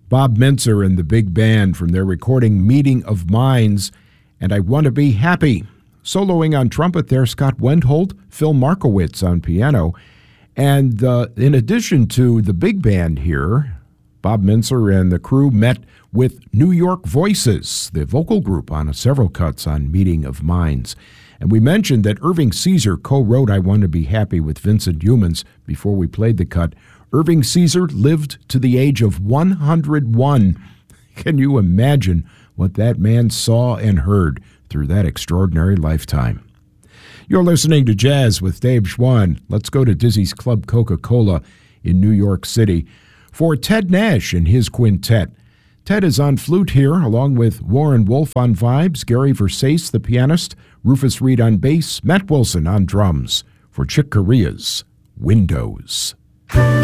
Bob Mintzer and the big band from their recording Meeting of Minds and I Want to Be Happy. Soloing on trumpet there, Scott Wendholt, Phil Markowitz on piano. And in addition to the big band here, Bob Mintzer and the crew met with New York Voices, the vocal group, on several cuts on Meeting of Minds. And we mentioned that Irving Caesar co-wrote I Want to Be Happy with Vincent Youmans before we played the cut. Irving Caesar lived to the age of 101. Can you imagine what that man saw and heard through that extraordinary lifetime? You're listening to Jazz with Dave Schwann. Let's go to Dizzy's Club Coca-Cola in New York City for Ted Nash and his quintet. Ted is on flute here, along with Warren Wolf on vibes, Gary Versace, the pianist, Rufus Reed on bass, Matt Wilson on drums, for Chick Corea's Windows.